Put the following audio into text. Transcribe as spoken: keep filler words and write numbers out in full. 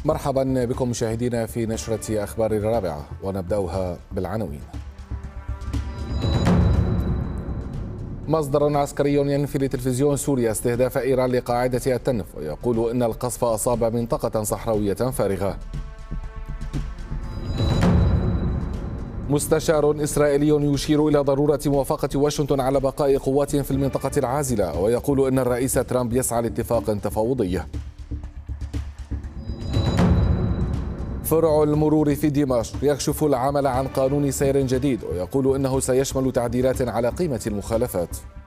مرحبا بكم مشاهدينا في نشرة أخبار الرابعة، ونبدأها بالعناوين. مصدر عسكري ينفي لتلفزيون سوريا استهداف إيران لقاعدة التنف، ويقول إن القصف أصاب منطقة صحراوية فارغة. مستشار إسرائيلي يشير إلى ضرورة موافقة واشنطن على بقاء قوات في المنطقة العازلة، ويقول إن الرئيس ترامب يسعى لاتفاق تفاوضي. فرع المرور في دمشق يكشف العمل عن قانون سير جديد، ويقول إنه سيشمل تعديلات على قيمة المخالفات.